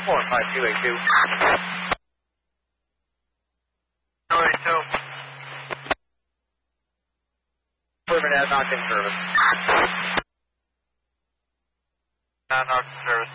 45282. 282. Cleveland has knocked in service. Not knocked in service.